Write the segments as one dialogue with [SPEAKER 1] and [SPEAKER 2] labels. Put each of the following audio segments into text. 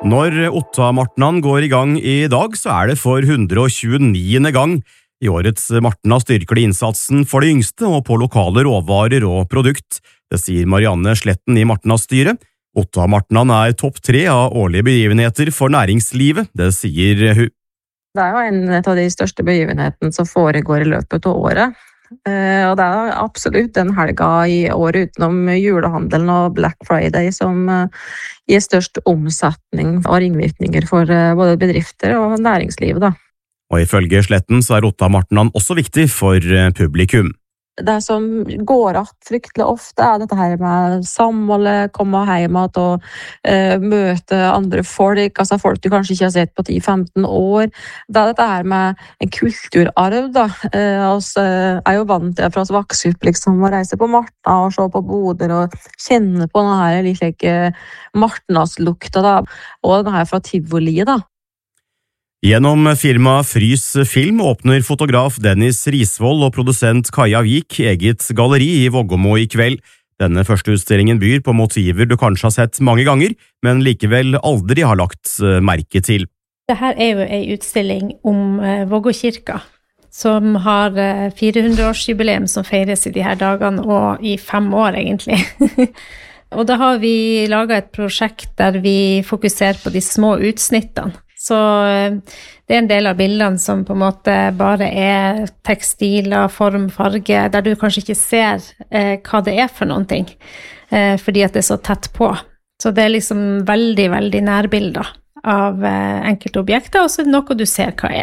[SPEAKER 1] Når Otta-martnan går i gang i dag, så det for 129. gang. I årets Martna styrker de innsatsen for de yngste og på lokale råvarer og produkt. Det sier Marianne Sletten i Martna-styret. Otta-martnan topp 3 av årlige begivenheter for næringslivet, det sier hun.
[SPEAKER 2] Det jo en av de største begivenhetene som foregår i løpet av året. Og det absolutt den helga i året utenom julehandelen og Black Friday som gir størst omsetning og ringvirkninger for både bedrifter og næringslivet da.
[SPEAKER 1] Og ifølge Sletten så Otta-martnan også viktig for publikum.
[SPEAKER 2] Det som går att fryktelig ofte dette her med samholdet, komme hjem og møte andre folk, altså folk du kanskje ikke har sett på 10-15 år. Det dette her med en kulturarv da. Vi jo vant til fra oss vokse opp liksom, å reise på Martna og se på boder og kjenne på denne like Martnas-lukta da, og denne her fra Tivoli da.
[SPEAKER 1] Gjennom firma Frys Film åpner fotograf Dennis Risvold og produsent Kaja Vik eget galleri i Vågåmo i kveld. Denne første utstillingen byr på motiver du kanskje har sett mange ganger, men likevel aldri har lagt merke til.
[SPEAKER 3] Dette jo en utstilling om Vågåkirka, som har 400-årsjubileum som feires i de her dagene, og i 5 år egentlig. Og da har vi laget et prosjekt der vi fokuserer på de små utsnittene. Så det en del av bildene som på en måte bare tekstiler, form, farge, der du kanskje ikke ser hva det for noen ting, fordi at det så tett på. Så det liksom veldig, veldig nærbilder av enkelte objekter, og så noe du ser hva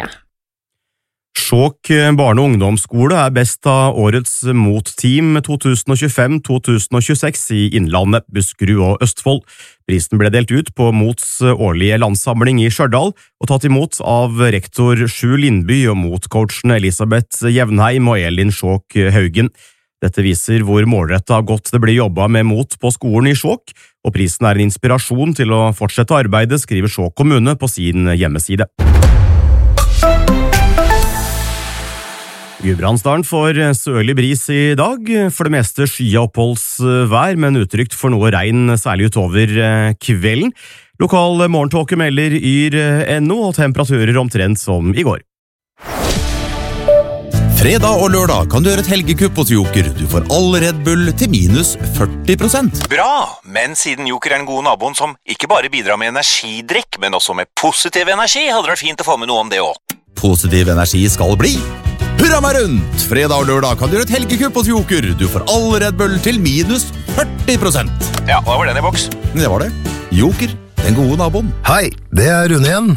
[SPEAKER 1] Skjåk barne- og ungdomsskole best av årets motteam 2025-2026 i Innlandet, Buskerud og Østfold. Prisen ble delt ut på Mots årlige landssamling i Stjørdal og tatt imot av rektor Sju Lindby og motcoachene Elisabeth Jevnheim og Elin Skjåk Haugen. Dette viser hvor målrettet godt det blir jobbet med mot på skolen i Skjåk, og prisen en inspirasjon til å fortsette arbeidet, skriver Skjåk kommune på sin hjemmeside. Gudbrandsdalen får sørlig bris i dag, for det meste skya oppholdsvær, men utrygt for noe regn, særlig utover kvelden. Lokal morgentåke melder Yr.no og temperaturer omtrent som i går.
[SPEAKER 4] Fredag og lørdag kan du gjøre et helgekupp hos Joker. Du får all Red Bull til minus 40%.
[SPEAKER 5] Bra, men siden Joker den gode naboen som ikke bare bidrar med energidrikk, men også med positiv energi, hadde det vært fint å få med noe om det også.
[SPEAKER 4] Positiv energi skal bli. Hurra meg rundt! Fredag og lørdag kan du gjøre et helgekupp hos Joker. Du får all Red Bull til minus 40%.
[SPEAKER 5] Ja, hva var den i boks?
[SPEAKER 4] Det var det. Joker, den gode naboen.
[SPEAKER 6] Hei, det Rune igjen.